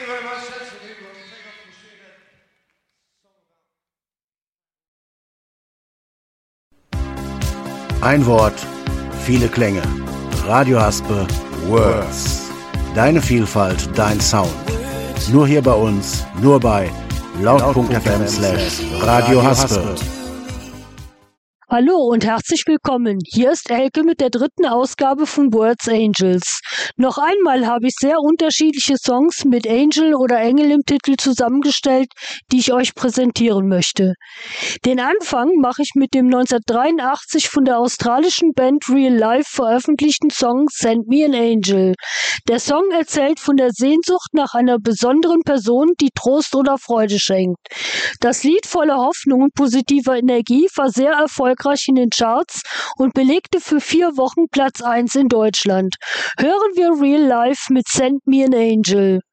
Ein Wort, viele Klänge. Radio Haspe Words. Deine Vielfalt, dein Sound. Nur hier bei uns, nur bei laut.fm/Radio Haspe. Hallo und herzlich willkommen. Hier ist Elke mit der dritten Ausgabe von Words Angels. Noch einmal habe ich sehr unterschiedliche Songs mit Angel oder Engel im Titel zusammengestellt, die ich euch präsentieren möchte. Den Anfang mache ich mit dem 1983 von der australischen Band Real Life veröffentlichten Song Send Me an Angel. Der Song erzählt von der Sehnsucht nach einer besonderen Person, die Trost oder Freude schenkt. Das Lied voller Hoffnung und positiver Energie war sehr erfolgreich in den Charts und belegte für 4 Wochen Platz 1 in Deutschland. Hören wir Real Life mit Send Me an Angel.